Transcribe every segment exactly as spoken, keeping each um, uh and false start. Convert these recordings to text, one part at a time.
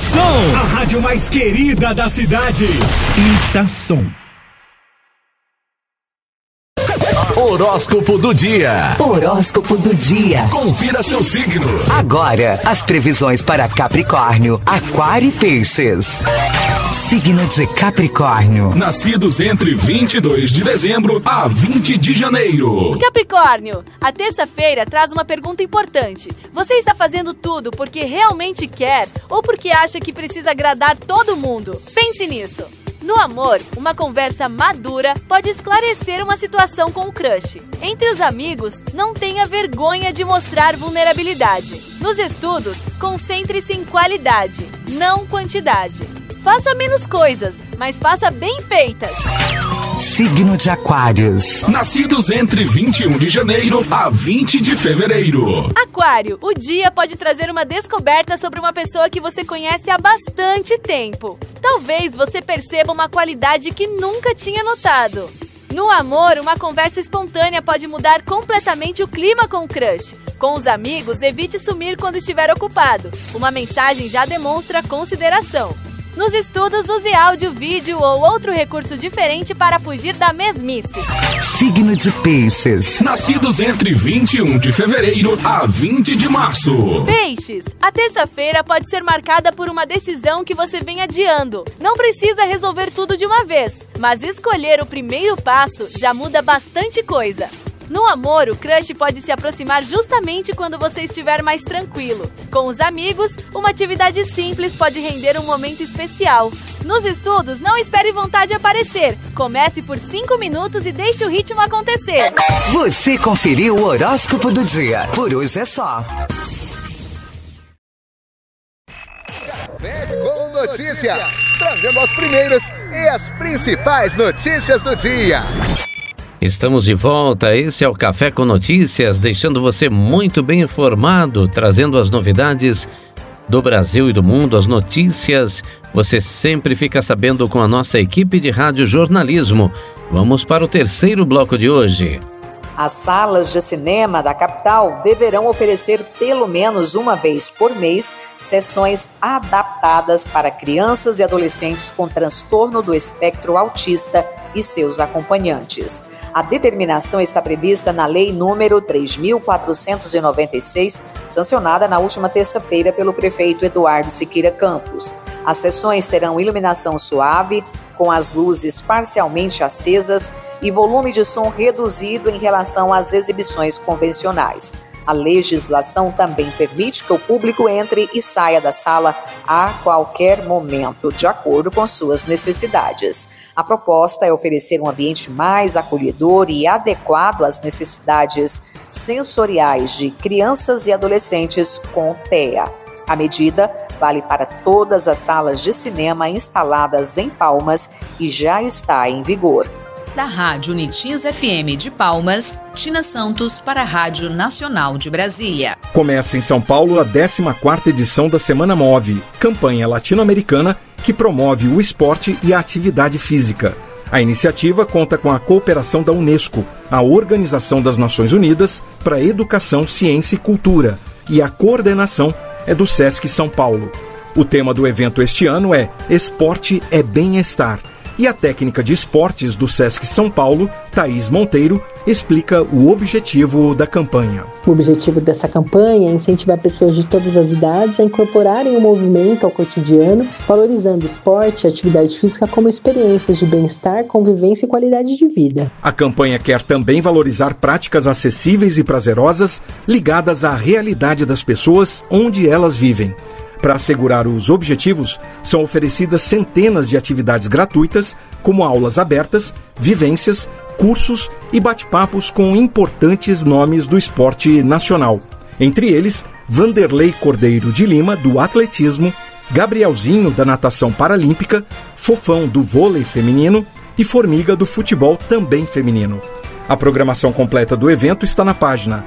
Itação, a rádio mais querida da cidade. Itação. Horóscopo do dia. Horóscopo do dia. Confira seu signo. Agora, as previsões para Capricórnio, Aquário e Peixes. Signo de Capricórnio. Nascidos entre vinte e dois de dezembro a vinte de janeiro. Capricórnio, a terça-feira traz uma pergunta importante. Você está fazendo tudo porque realmente quer ou porque acha que precisa agradar todo mundo? Pense nisso. No amor, uma conversa madura pode esclarecer uma situação com o crush. Entre os amigos, não tenha vergonha de mostrar vulnerabilidade. Nos estudos, concentre-se em qualidade, não quantidade. Faça menos coisas, mas faça bem feitas. Signo de Aquários. Nascidos entre vinte e um de janeiro a vinte de fevereiro. Aquário, o dia pode trazer uma descoberta sobre uma pessoa que você conhece há bastante tempo. Talvez você perceba uma qualidade que nunca tinha notado. No amor, uma conversa espontânea pode mudar completamente o clima com o crush. Com os amigos, evite sumir quando estiver ocupado. Uma mensagem já demonstra consideração. Nos estudos, use áudio, vídeo ou outro recurso diferente para fugir da mesmice. Signo de Peixes. Nascidos entre vinte e um de fevereiro a vinte de março. Peixes, a terça-feira pode ser marcada por uma decisão que você vem adiando. Não precisa resolver tudo de uma vez, mas escolher o primeiro passo já muda bastante coisa. No amor, o crush pode se aproximar justamente quando você estiver mais tranquilo. Com os amigos, uma atividade simples pode render um momento especial. Nos estudos, não espere vontade aparecer. Comece por cinco minutos e deixe o ritmo acontecer. Você conferiu o horóscopo do dia. Por hoje é só. Café com Notícias, trazendo as primeiras e as principais notícias do dia. Estamos de volta, esse é o Café com Notícias, deixando você muito bem informado, trazendo as novidades do Brasil e do mundo, as notícias, você sempre fica sabendo com a nossa equipe de rádio jornalismo. Vamos para o terceiro bloco de hoje. As salas de cinema da capital deverão oferecer pelo menos uma vez por mês sessões adaptadas para crianças e adolescentes com transtorno do espectro autista e seus acompanhantes. A determinação está prevista na Lei número três mil quatrocentos e noventa e seis, sancionada na última terça-feira pelo prefeito Eduardo Siqueira Campos. As sessões terão iluminação suave, com as luzes parcialmente acesas e volume de som reduzido em relação às exibições convencionais. A legislação também permite que o público entre e saia da sala a qualquer momento, de acordo com suas necessidades. A proposta é oferecer um ambiente mais acolhedor e adequado às necessidades sensoriais de crianças e adolescentes com T E A. A medida vale para todas as salas de cinema instaladas em Palmas e já está em vigor. Da Rádio Unitins F M de Palmas, Tina Santos para a Rádio Nacional de Brasília. Começa em São Paulo a décima quarta edição da Semana Move, campanha latino-americana que promove o esporte e a atividade física. A iniciativa conta com a cooperação da Unesco, a Organização das Nações Unidas para Educação, Ciência e Cultura, e a coordenação é do Sesc São Paulo. O tema do evento este ano é Esporte é Bem-Estar. E a técnica de esportes do Sesc São Paulo, Thaís Monteiro, explica o objetivo da campanha. O objetivo dessa campanha é incentivar pessoas de todas as idades a incorporarem o movimento ao cotidiano, valorizando o esporte e a atividade física como experiências de bem-estar, convivência e qualidade de vida. A campanha quer também valorizar práticas acessíveis e prazerosas ligadas à realidade das pessoas onde elas vivem. Para assegurar os objetivos, são oferecidas centenas de atividades gratuitas, como aulas abertas, vivências, cursos e bate-papos com importantes nomes do esporte nacional. Entre eles, Vanderlei Cordeiro de Lima, do atletismo, Gabrielzinho, da natação paralímpica, Fofão, do vôlei feminino e Formiga, do futebol também feminino. A programação completa do evento está na página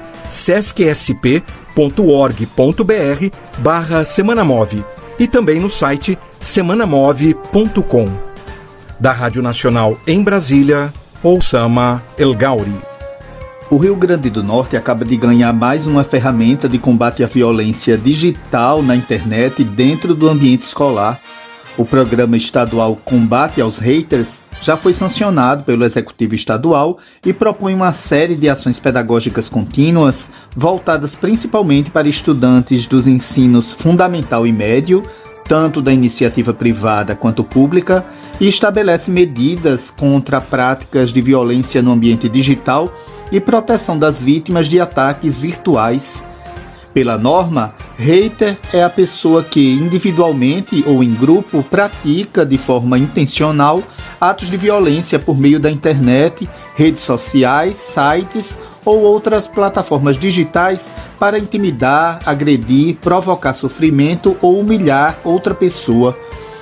sescsp ponto org ponto br barra semanamove e também no site semanamove ponto com. Da Rádio Nacional em Brasília, Oussama El Gauri. O Rio Grande do Norte acaba de ganhar mais uma ferramenta de combate à violência digital na internet dentro do ambiente escolar. O Programa Estadual Combate aos Haters já foi sancionado pelo Executivo Estadual e propõe uma série de ações pedagógicas contínuas voltadas principalmente para estudantes dos ensinos fundamental e médio, tanto da iniciativa privada quanto pública, e estabelece medidas contra práticas de violência no ambiente digital e proteção das vítimas de ataques virtuais. Pela norma, hater é a pessoa que individualmente ou em grupo pratica de forma intencional atos de violência por meio da internet, redes sociais, sites ou outras plataformas digitais para intimidar, agredir, provocar sofrimento ou humilhar outra pessoa.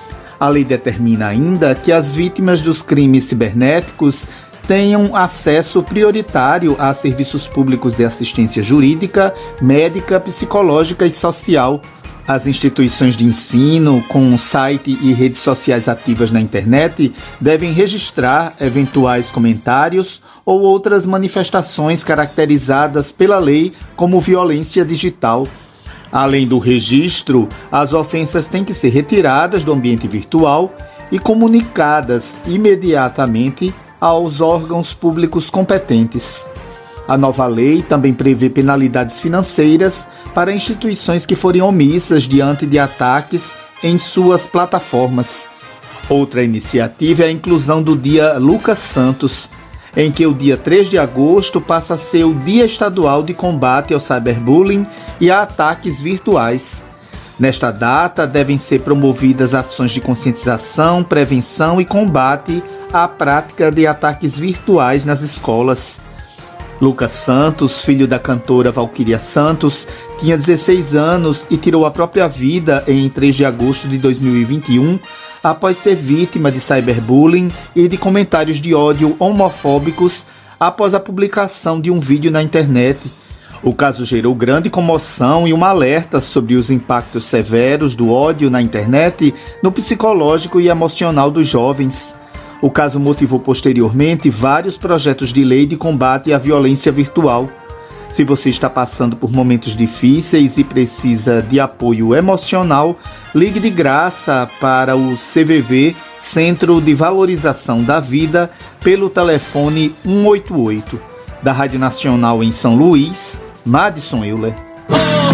A lei determina ainda que as vítimas dos crimes cibernéticos tenham acesso prioritário a serviços públicos de assistência jurídica, médica, psicológica e social. As instituições de ensino, com site e redes sociais ativas na internet, devem registrar eventuais comentários ou outras manifestações caracterizadas pela lei como violência digital. Além do registro, as ofensas têm que ser retiradas do ambiente virtual e comunicadas imediatamente aos órgãos públicos competentes. A nova lei também prevê penalidades financeiras para instituições que forem omissas diante de ataques em suas plataformas. Outra iniciativa é a inclusão do Dia Lucas Santos, em que o dia três de agosto passa a ser o Dia Estadual de Combate ao Cyberbullying e a ataques virtuais. Nesta data, devem ser promovidas ações de conscientização, prevenção e combate à prática de ataques virtuais nas escolas. Lucas Santos, filho da cantora Valquíria Santos, tinha dezesseis anos e tirou a própria vida em três de agosto de dois mil e vinte e um, após ser vítima de cyberbullying e de comentários de ódio homofóbicos após a publicação de um vídeo na internet. O caso gerou grande comoção e um alerta sobre os impactos severos do ódio na internet no psicológico e emocional dos jovens. O caso motivou posteriormente vários projetos de lei de combate à violência virtual. Se você está passando por momentos difíceis e precisa de apoio emocional, ligue de graça para o C V V, Centro de Valorização da Vida, pelo telefone um oito oito. Da Rádio Nacional em São Luís, Madison Euler.